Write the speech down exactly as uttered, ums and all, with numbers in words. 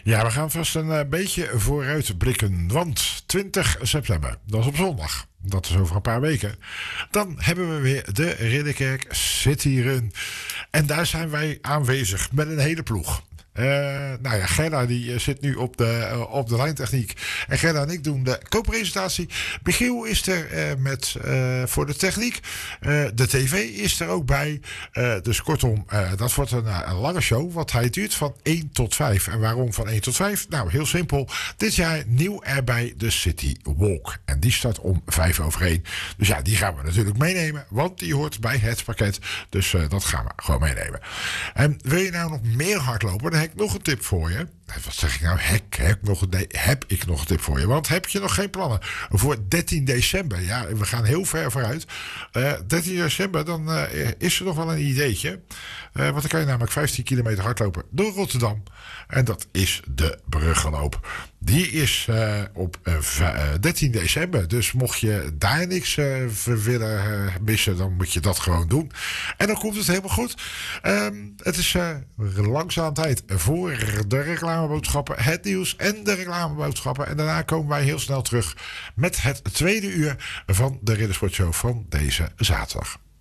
Ja, we gaan vast een uh, beetje vooruit blikken. Want twintig september, dat is op zondag. Dat is over een paar weken. Dan hebben we weer de Ridderkerk City Run. En daar zijn wij aanwezig met een hele ploeg. Uh, nou ja, Gerda die uh, zit nu op de, uh, op de lijntechniek. En Gerda en ik doen de co-presentatie. Michiel is er uh, met, uh, voor de techniek. Uh, de tv is er ook bij. Uh, dus kortom, uh, dat wordt een, een lange show. Want hij duurt van één tot vijf. En waarom van één tot vijf? Nou, heel simpel. Dit jaar nieuw erbij de City Walk. En die start om vijf over één. Dus ja, die gaan we natuurlijk meenemen. Want die hoort bij het pakket. Dus uh, dat gaan we gewoon meenemen. En wil je nou nog meer hardlopen? Dan heb ik nog een tip voor je. Wat zeg ik nou? Hek, heb, nog, nee, heb ik nog een tip voor je? Want heb je nog geen plannen voor dertien december? Ja, we gaan heel ver vooruit. Uh, dertien december, dan uh, is er nog wel een ideetje. Uh, want dan kan je namelijk vijftien kilometer hardlopen door Rotterdam. En dat is de Bruggeloop. Die is uh, op uh, dertien december. Dus mocht je daar niks uh, willen uh, missen, dan moet je dat gewoon doen. En dan komt het helemaal goed. Um, het is uh, langzaam tijd voor de reclameboodschappen, het nieuws en de reclameboodschappen. En daarna komen wij heel snel terug met het tweede uur van de Riddersportshow van deze zaterdag.